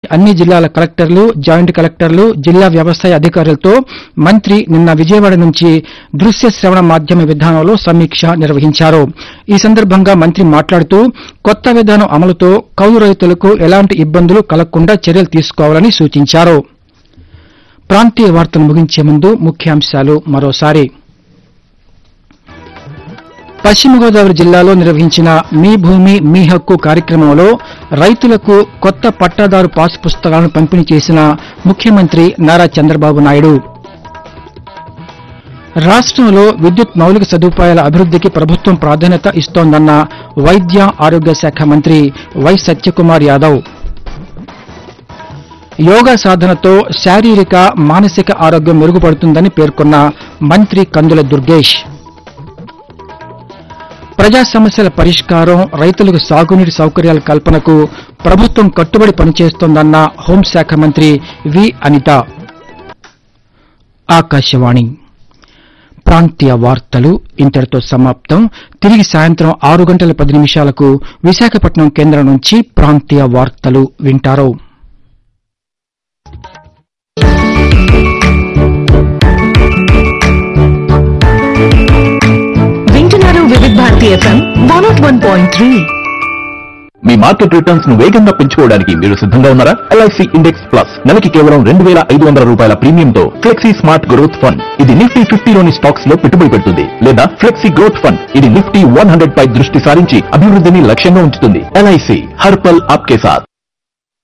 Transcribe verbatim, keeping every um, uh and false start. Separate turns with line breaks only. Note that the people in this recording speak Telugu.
అన్ని జిల్లాల కలెక్టర్లు జాయింట్ కలెక్టర్లు జిల్లా వ్యవసాయ అధికారులతో మంత్రి నిన్న విజయవాడ నుంచి దృశ్య శ్రవణ మాధ్యమ విధానంలో సమీక్ష నిర్వహించారు. ఈ సందర్భంగా మంత్రి మాట్లాడుతూ కొత్త విధానం అమలుతో కౌలు రైతులకు ఎలాంటి ఇబ్బందులు కలగకుండా చర్యలు తీసుకోవాలని సూచించారు. ప్రాంతీయ వార్తలు ముగించే ముందు ముఖ్యాంశాలు మరోసారి. పశ్చిమ గోదావరి జిల్లాలో నిర్వహించిన మీ భూమి మీ హక్కు కార్యక్రమంలో రైతులకు కొత్త పట్టాదారు పాసు పుస్తకాలను పంపిణీ చేసిన ముఖ్యమంత్రి నారా చంద్రబాబు నాయుడు. రాష్టంలో విద్యుత్ మౌలిక సదుపాయాల అభివృద్దికి ప్రభుత్వం ప్రాధాన్యత ఇస్తోందన్న వైద్య ఆరోగ్య శాఖ మంత్రి వై సత్యకుమార్ యాదవ్. యోగా సాధనతో శారీరక మానసిక ఆరోగ్యం మెరుగుపడుతుందని పేర్కొన్న మంత్రి కందుల దుర్గేష్. ప్రజా సమస్యల పరిష్కారం రైతులకు సాగునీటి సౌకర్యాల కల్పనకు ప్రభుత్వం కట్టుబడి పనిచేస్తోందన్న హోంశాఖ మంత్రి వి అనిత. ఆకాశవాణి ప్రాంతీయ వార్తలు ఇంతటితో సమాప్తం. తిరిగి సాయంత్రం ఆరు గంటల పది నిమిషాలకు విశాఖపట్నం కేంద్రం నుంచి ప్రాంతీయ వార్తలు వింటారు.
వివిధ Bharati FM one not one point three.
Me market returns ను వేగంగా పెంచుకోవడానికి మీరు సిద్ధంగా ఉన్నారా? ఎల్ఐసి ఇండెక్స్ ప్లస్ నెలకి కేవలం రెండు వేల ఐదు వందల రూపాయల ప్రీమియంతో ఫ్లెక్సీ స్మార్ట్ గ్రోత్ ఫండ్. ఇది నిఫ్టీ ఫిఫ్టీలోని స్టాక్స్ లో పెట్టుబడి పెడుతుంది. లేదా ఫ్లెక్సీ గ్రోత్ ఫండ్. ఇది నిఫ్టీ వన్ హండ్రెడ్ పై దృష్టి సారించి అభివృద్ధిని లక్ష్యంగా ఉంచుతుంది. ఎల్ఐసి హర్ పల్ ఆప్కే సాథ్.